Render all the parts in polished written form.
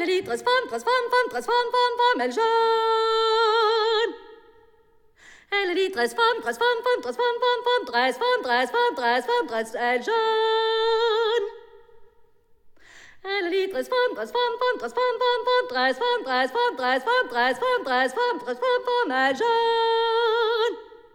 lit, transforme, elle jeune. Elle lit, transforme, elle jeune. Elle lit, transforme, elle jeune.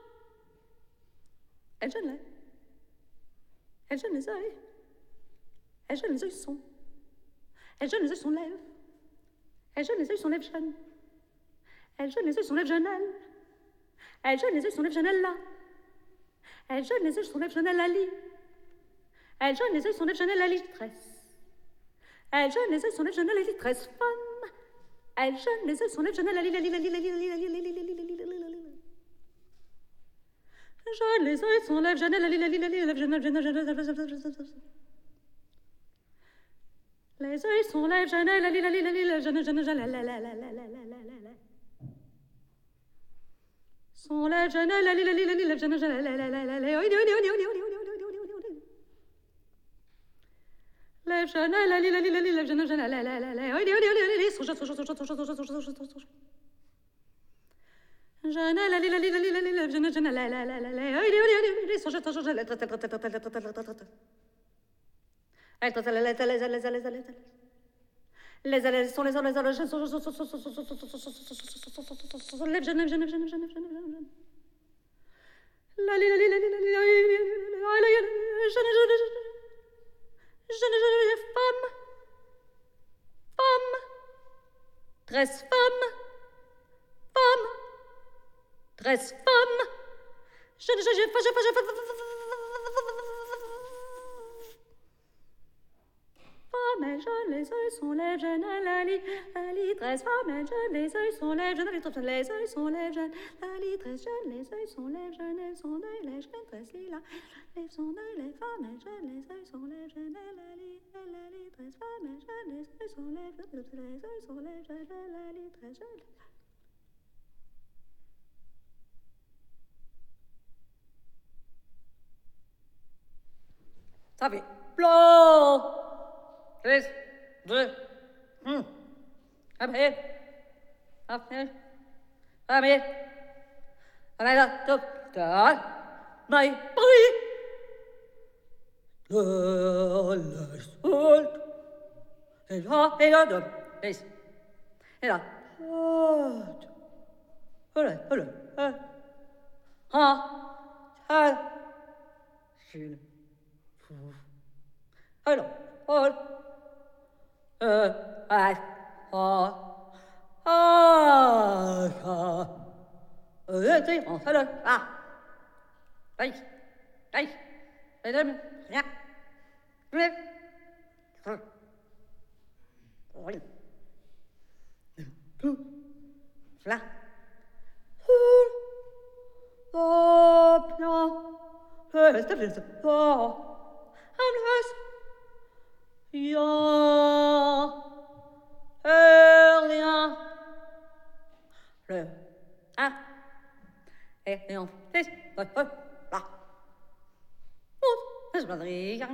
Elle jeune là. Elle jeune les yeux. Elle jeune les yeux sont. Elle jeune les yeux sont lèvres. Elle jeune les yeux sont lèvres jeunes. Elle jeune les yeux sont lèvres jeunes elle. Elle jeune les yeux sont lèvres jeunes elle là. Elle jeune les yeux sont lèvres jeunes elle la lit. Elle jeune les yeux sont lèvres jeunes elle la litresse. Elle jeune les yeux sont lèvres jeunes elle la litresse femme. Elle jeune les yeux sont lèvres jeunes elle la lit. Jeune les yeux sont lèvres jeunes elle la lit. Les yeux sont lèvres jeunes elle la lit. Sont lèvres jeunes elle la lit. Les jeunes, la li, les jeunes, femme, tresse femme, tresse femme, femme et jeune, les yeux sont lèvres jeunes, la litresse, femme et jeune, les yeux sont lèvres jeunes, les yeux sont lèvres jeunes, la litresse jeune, les yeux sont lèvres jeunes, elles sont d'œil, les jeunes, tresse lila, les sont d'œil, les femmes et jeunes, les yeux sont lèvres jeunes, la litresse, femme et jeune, les yeux sont lèvres jeunes, les yeux sont lèvres jeunes, la litresse jeune. Ça fait plomb. 3, 2, 1. Après. Après, là, top, top, mais pris. Le sol. Et là, et là. Voilà. Alors, et on fait là. C'est pas rien.